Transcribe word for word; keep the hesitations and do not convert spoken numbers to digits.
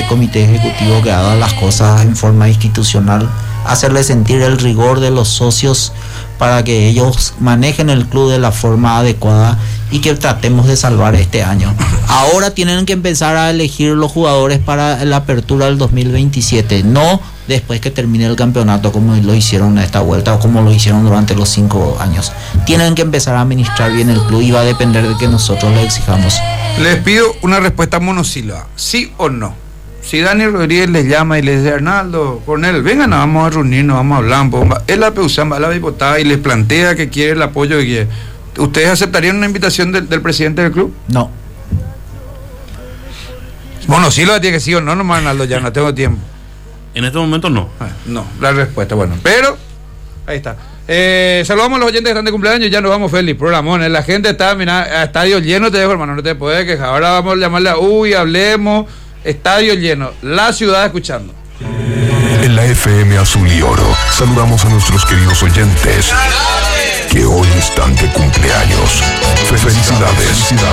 comité ejecutivo que haga las cosas en forma institucional, hacerle sentir el rigor de los socios para que ellos manejen el club de la forma adecuada y que tratemos de salvar este año. Ahora tienen que empezar a elegir los jugadores para la apertura del dos mil veintisiete, no después que termine el campeonato como lo hicieron en esta vuelta o como lo hicieron durante los cinco años. Tienen que empezar a administrar bien el club y va a depender de que nosotros le exijamos. Les pido una respuesta monosílaba, ¿sí o no? Si Dani Rodríguez les llama y les dice, Arnaldo, Cornel, vengan, vamos a reunirnos, vamos a hablar, él la Peusán va a la diputada y les plantea que quiere el apoyo que quiere, ¿ustedes aceptarían una invitación del, del presidente del club? No. Monosílaba tiene que sí o no, nomás Arnaldo, ya no tengo tiempo. En este momento no. Ah, no, la respuesta, bueno, pero ahí está. Eh, saludamos a los oyentes que están de cumpleaños, ya nos vamos, Félix, programón. La gente está, mira, a estadio lleno te dejo, hermano, no te puedes quejar. Ahora vamos a llamarle a Uy, hablemos, estadio lleno, la ciudad escuchando. En la F M Azul y Oro, saludamos a nuestros queridos oyentes que hoy están de cumpleaños. Felicidades. Felicidades.